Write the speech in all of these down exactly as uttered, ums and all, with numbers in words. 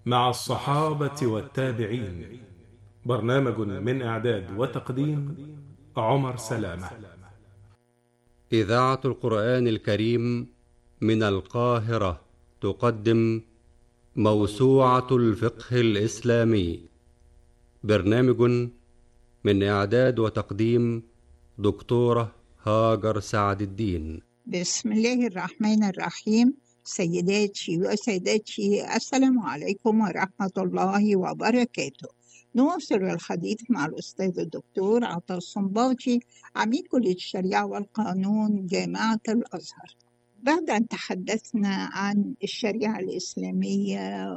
مع الصحابة والتابعين. برنامج من إعداد وتقديم عمر سلامة. إذاعة القرآن الكريم من القاهرة تقدم موسوعة الفقه الإسلامي. برنامج من إعداد وتقديم دكتورة هاجر سعد الدين. بسم الله الرحمن الرحيم. سيداتي وسادتي، السلام عليكم ورحمة الله وبركاته. نواصل الحديث مع الأستاذ الدكتور عطا الصنباطي، عميد كلية الشريعة والقانون جامعة الأزهر. بعد أن تحدثنا عن الشريعة الإسلامية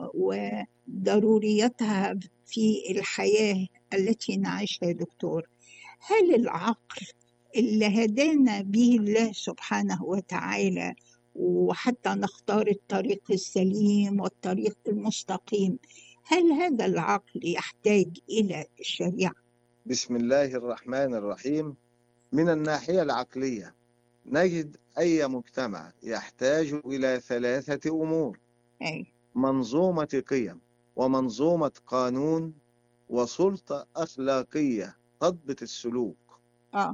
وضروريتها في الحياة التي نعيشها يا دكتور، هل العقل اللي هدانا به الله سبحانه وتعالى وحتى نختار الطريق السليم والطريق المستقيم، هل هذا العقل يحتاج إلى الشريعة؟ بسم الله الرحمن الرحيم. من الناحية العقلية نجد أي مجتمع يحتاج إلى ثلاثة أمور: أي. منظومة قيم، ومنظومة قانون، وسلطة أخلاقية تضبط السلوك. آه.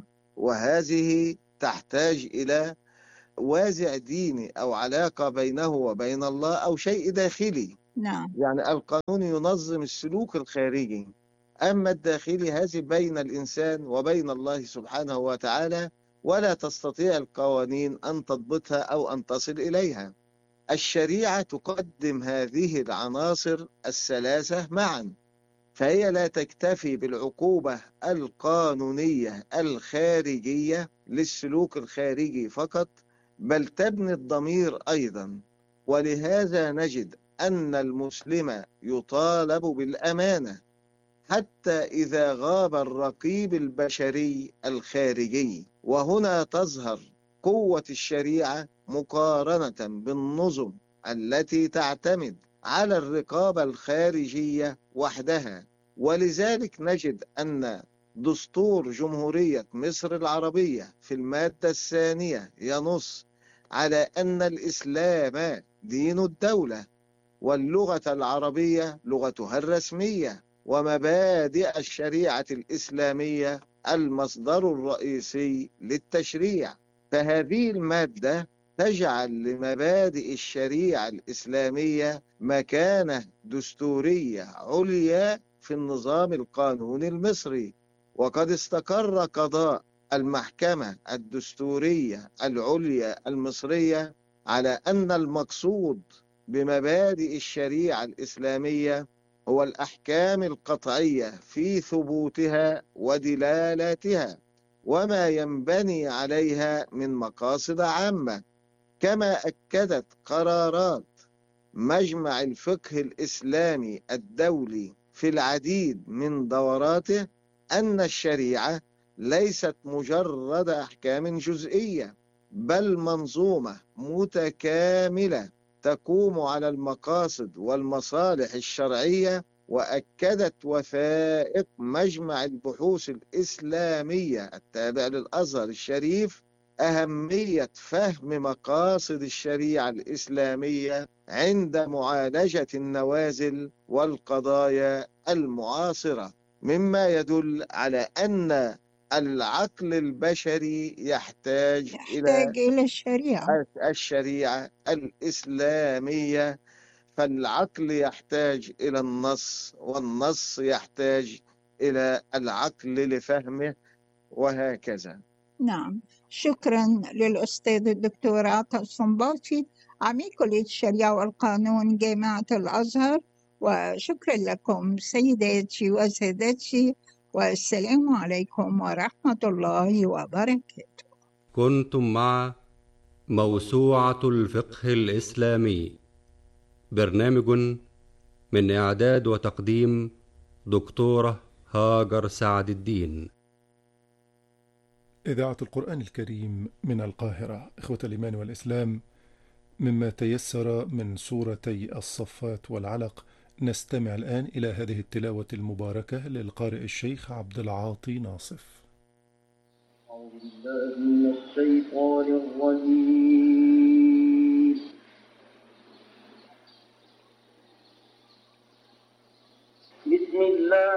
وهذه تحتاج إلى وازع ديني أو علاقة بينه وبين الله أو شيء داخلي. نعم. يعني القانون ينظم السلوك الخارجي، أما الداخلي هذه بين الإنسان وبين الله سبحانه وتعالى، ولا تستطيع القوانين أن تضبطها أو أن تصل إليها. الشريعة تقدم هذه العناصر الثلاثة معا، فهي لا تكتفي بالعقوبة القانونية الخارجية للسلوك الخارجي فقط، بل تبني الضمير أيضا. ولهذا نجد أن المسلم يطالب بالأمانة حتى إذا غاب الرقيب البشري الخارجي. وهنا تظهر قوة الشريعة مقارنة بالنظم التي تعتمد على الرقابة الخارجية وحدها. ولذلك نجد أن دستور جمهورية مصر العربية في المادة الثانية ينص على أن الإسلام دين الدولة، واللغة العربية لغتها الرسمية، ومبادئ الشريعة الإسلامية المصدر الرئيسي للتشريع. فهذه المادة تجعل لمبادئ الشريعة الإسلامية مكانة دستورية عليا في النظام القانوني المصري. وقد استقر قضاء المحكمة الدستورية العليا المصرية على أن المقصود بمبادئ الشريعة الإسلامية هو الأحكام القطعية في ثبوتها ودلالاتها وما ينبني عليها من مقاصد عامة. كما أكدت قرارات مجمع الفقه الإسلامي الدولي في العديد من دوراته أن الشريعة ليست مجرد أحكام جزئية، بل منظومة متكاملة تقوم على المقاصد والمصالح الشرعية. وأكدت وثائق مجمع البحوث الإسلامية التابع للأزهر الشريف أهمية فهم مقاصد الشريعة الإسلامية عند معالجة النوازل والقضايا المعاصرة، مما يدل على أن العقل البشري يحتاج, يحتاج إلى الشريعة. إلى الشريعة الإسلامية. فالعقل يحتاج إلى النص، والنص يحتاج إلى العقل لفهمه، وهكذا. نعم، شكرا للأستاذ الدكتور عطا الصنباطي، عميد كلية الشريعة والقانون جامعة الأزهر. وشكرا لكم سيداتي وسادتي، والسلام عليكم ورحمة الله وبركاته. كنتم مع موسوعة الفقه الإسلامي، برنامج من إعداد وتقديم دكتورة هاجر سعد الدين. إذاعة القرآن الكريم من القاهرة. إخوة الإيمان والإسلام، مما تيسر من سورتي الصفات والعلق، نستمع الآن إلى هذه التلاوة المباركة للقارئ الشيخ عبد العاطي ناصف. أعوذ بالله من الشيطان الرجيم. بسم الله